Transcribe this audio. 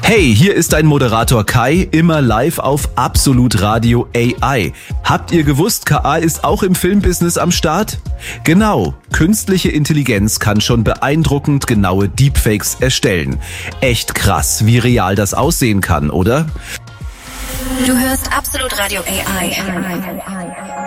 Hey, hier ist dein Moderator Kai, immer live auf Absolut Radio AI. Habt ihr gewusst, KA ist auch im Filmbusiness am Start? Genau, künstliche Intelligenz kann schon beeindruckend genaue Deepfakes erstellen. Echt krass, wie real das aussehen kann, oder? Du hörst Absolut Radio AI.